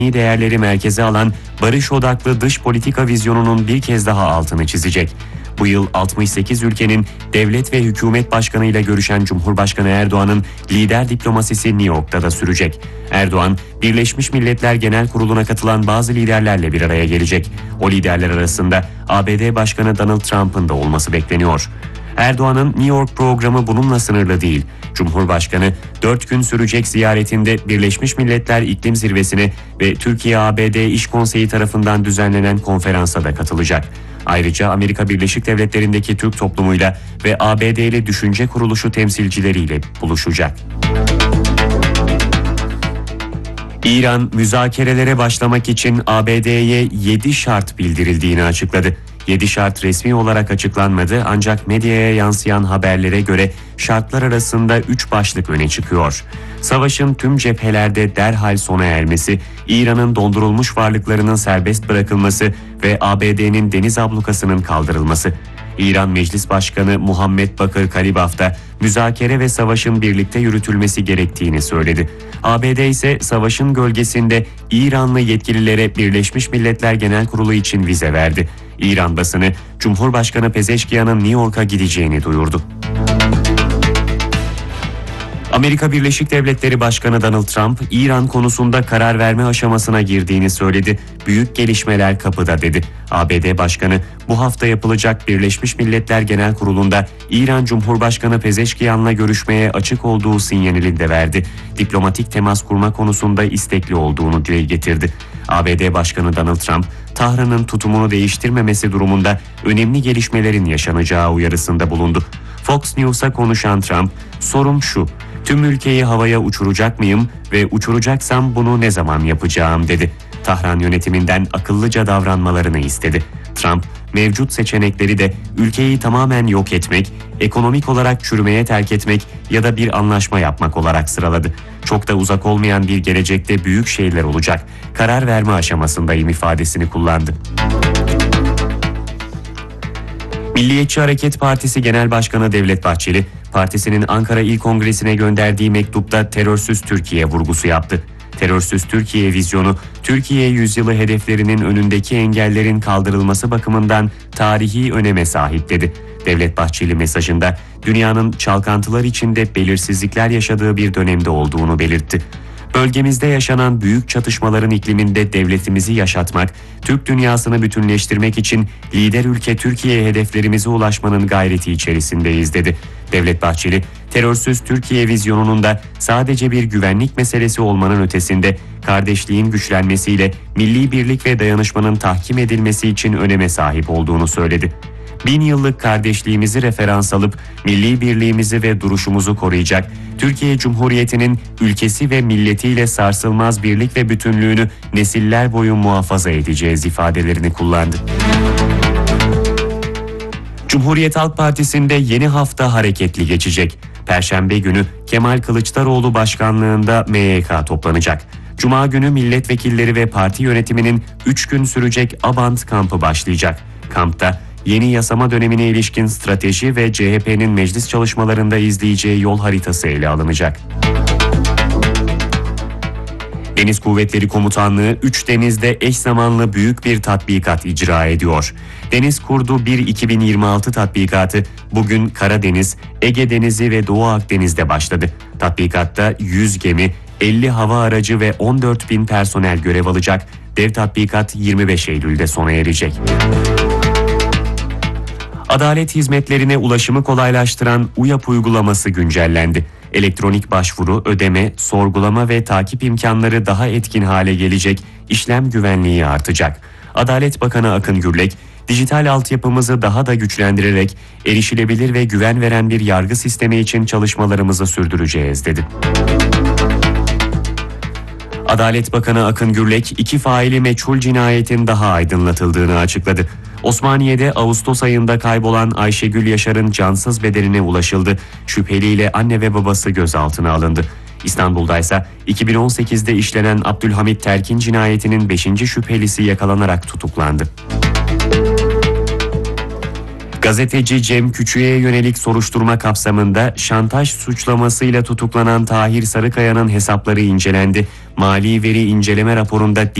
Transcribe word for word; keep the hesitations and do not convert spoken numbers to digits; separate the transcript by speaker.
Speaker 1: değerleri merkeze alan barış odaklı dış politika vizyonunun bir kez daha altını çizecek. Bu yıl altmış sekiz ülkenin devlet ve hükümet başkanıyla görüşen Cumhurbaşkanı Erdoğan'ın lider diplomasisi New York'ta da sürecek. Erdoğan, Birleşmiş Milletler Genel Kurulu'na katılan bazı liderlerle bir araya gelecek. O liderler arasında A B D Başkanı Donald Trump'ın da olması bekleniyor. Erdoğan'ın New York programı bununla sınırlı değil. Cumhurbaşkanı dört gün sürecek ziyaretinde Birleşmiş Milletler İklim Zirvesi'ne ve Türkiye-A B D İş Konseyi tarafından düzenlenen konferansa da katılacak. Ayrıca Amerika Birleşik Devletleri'ndeki Türk toplumuyla ve A B D'li düşünce kuruluşu temsilcileriyle buluşacak. İran, müzakerelere başlamak için A B D'ye yedi şart bildirildiğini açıkladı. yedi şart resmi olarak açıklanmadı ancak medyaya yansıyan haberlere göre şartlar arasında üç başlık öne çıkıyor. Savaşın tüm cephelerde derhal sona ermesi, İran'ın dondurulmuş varlıklarının serbest bırakılması ve A B D'nin deniz ablukasının kaldırılması. İran Meclis Başkanı Muhammed Bakır Kalibaf da müzakere ve savaşın birlikte yürütülmesi gerektiğini söyledi. A B D ise savaşın gölgesinde İranlı yetkililere Birleşmiş Milletler Genel Kurulu için vize verdi. İran basını Cumhurbaşkanı Pezeşkiyan'ın New York'a gideceğini duyurdu. Amerika Birleşik Devletleri Başkanı Donald Trump, İran konusunda karar verme aşamasına girdiğini söyledi. Büyük gelişmeler kapıda dedi. A B D Başkanı bu hafta yapılacak Birleşmiş Milletler Genel Kurulu'nda İran Cumhurbaşkanı Pezeşkiyan'la görüşmeye açık olduğu sinyalini de verdi. Diplomatik temas kurma konusunda istekli olduğunu dile getirdi. A B D Başkanı Donald Trump, Tahran'ın tutumunu değiştirmemesi durumunda önemli gelişmelerin yaşanacağı uyarısında bulundu. Fox News'a konuşan Trump, "Sorum şu, tüm ülkeyi havaya uçuracak mıyım ve uçuracaksam bunu ne zaman yapacağım?" dedi. Tahran yönetiminden akıllıca davranmalarını istedi. Trump, mevcut seçenekleri de ülkeyi tamamen yok etmek, ekonomik olarak çürümeye terk etmek ya da bir anlaşma yapmak olarak sıraladı. Çok da uzak olmayan bir gelecekte büyük şeyler olacak. Karar verme aşamasındayım ifadesini kullandı. Milliyetçi Hareket Partisi Genel Başkanı Devlet Bahçeli, partisinin Ankara İl Kongresi'ne gönderdiği mektupta terörsüz Türkiye vurgusu yaptı. Terörsüz Türkiye vizyonu, Türkiye yüzyılı hedeflerinin önündeki engellerin kaldırılması bakımından tarihi öneme sahip dedi. Devlet Bahçeli mesajında dünyanın çalkantılar içinde belirsizlikler yaşadığı bir dönemde olduğunu belirtti. Bölgemizde yaşanan büyük çatışmaların ikliminde devletimizi yaşatmak, Türk dünyasını bütünleştirmek için lider ülke Türkiye hedeflerimize ulaşmanın gayreti içerisindeyiz dedi. Devlet Bahçeli, terörsüz Türkiye vizyonunun da sadece bir güvenlik meselesi olmanın ötesinde kardeşliğin güçlenmesiyle milli birlik ve dayanışmanın tahkim edilmesi için öneme sahip olduğunu söyledi. Bin yıllık kardeşliğimizi referans alıp milli birliğimizi ve duruşumuzu koruyacak, Türkiye Cumhuriyeti'nin ülkesi ve milletiyle sarsılmaz birlik ve bütünlüğünü nesiller boyu muhafaza edeceğiz ifadelerini kullandı. Cumhuriyet Halk Partisi'nde yeni hafta hareketli geçecek. Perşembe günü Kemal Kılıçdaroğlu başkanlığında M Y K toplanacak. Cuma günü milletvekilleri ve parti yönetiminin üç gün sürecek Abant kampı başlayacak. Kampta yeni yasama dönemine ilişkin strateji ve C H P'nin meclis çalışmalarında izleyeceği yol haritası ele alınacak. Deniz Kuvvetleri Komutanlığı üç denizde eş zamanlı büyük bir tatbikat icra ediyor. Deniz Kurdu bir iki bin yirmi altı tatbikatı bugün Karadeniz, Ege Denizi ve Doğu Akdeniz'de başladı. Tatbikatta yüz gemi, elli hava aracı ve on dört bin personel görev alacak. Dev tatbikat yirmi beş Eylül'de sona erecek. Adalet hizmetlerine ulaşımı kolaylaştıran U Y A P uygulaması güncellendi. Elektronik başvuru, ödeme, sorgulama ve takip imkanları daha etkin hale gelecek, işlem güvenliği artacak. Adalet Bakanı Akın Gürlek, dijital altyapımızı daha da güçlendirerek erişilebilir ve güven veren bir yargı sistemi için çalışmalarımızı sürdüreceğiz dedi. Adalet Bakanı Akın Gürlek, iki faili meçhul cinayetin daha aydınlatıldığını açıkladı. Osmaniye'de Ağustos ayında kaybolan Ayşegül Yaşar'ın cansız bedenine ulaşıldı. Şüpheliyle anne ve babası gözaltına alındı. İstanbul'da ise iki bin on sekizde işlenen Abdülhamit Terkin cinayetinin beşinci şüphelisi yakalanarak tutuklandı. Gazeteci Cem Küçük'e yönelik soruşturma kapsamında şantaj suçlamasıyla tutuklanan Tahir Sarıkaya'nın hesapları incelendi. Mali veri inceleme raporunda